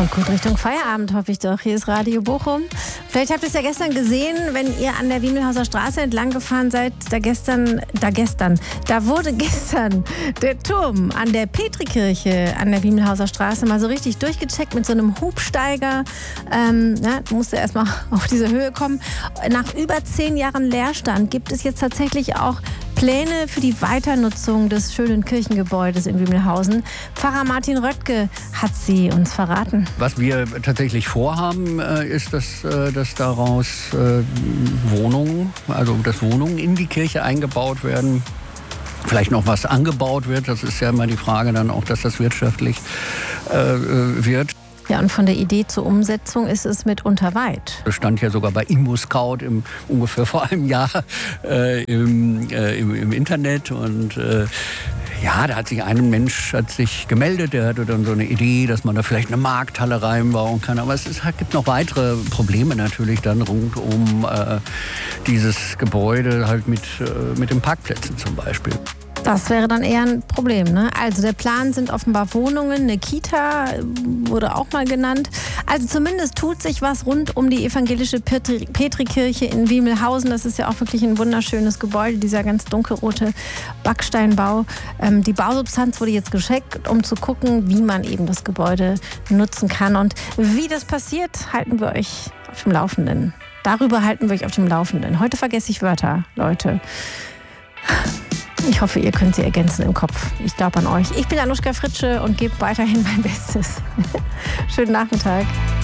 Kommt gut Richtung Feierabend, hoffe ich doch. Hier ist Radio Bochum. Vielleicht habt ihr es ja gestern gesehen, wenn ihr an der Wiemelhauser Straße entlang gefahren seid. Da wurde gestern der Turm an der Petrikirche an der Wiemelhauser Straße mal so richtig durchgecheckt mit so einem Hubsteiger. Du musst ja erstmal auf diese Höhe kommen. Nach über 10 Jahren Leerstand gibt es jetzt tatsächlich auch Pläne für die Weiternutzung des schönen Kirchengebäudes in Wiemelhausen. Pfarrer Martin Röttke hat sie uns verraten. Was wir tatsächlich vorhaben, ist, dass daraus Wohnungen in die Kirche eingebaut werden. Vielleicht noch was angebaut wird. Das ist ja immer die Frage dann auch, dass das wirtschaftlich wird. Ja, und von der Idee zur Umsetzung ist es mitunter weit. Das stand ja sogar bei ImmoScout ungefähr vor einem Jahr im Internet. Und da hat sich ein Mensch gemeldet, der hatte dann so eine Idee, dass man da vielleicht eine Markthalle reinbauen kann. Aber gibt noch weitere Probleme natürlich dann rund um dieses Gebäude, halt mit den Parkplätzen zum Beispiel. Das wäre dann eher ein Problem, ne? Also der Plan sind offenbar Wohnungen, eine Kita wurde auch mal genannt. Also zumindest tut sich was rund um die evangelische Petrikirche in Wiemelhausen. Das ist ja auch wirklich ein wunderschönes Gebäude, dieser ganz dunkelrote Backsteinbau. Die Bausubstanz wurde jetzt gescheckt, um zu gucken, wie man eben das Gebäude nutzen kann. Und wie das passiert, halten wir euch auf dem Laufenden. Darüber halten wir euch auf dem Laufenden. Heute vergesse ich Wörter, Leute. Ich hoffe, ihr könnt sie ergänzen im Kopf. Ich glaube an euch. Ich bin Anuschka Fritsche und gebe weiterhin mein Bestes. Schönen Nachmittag.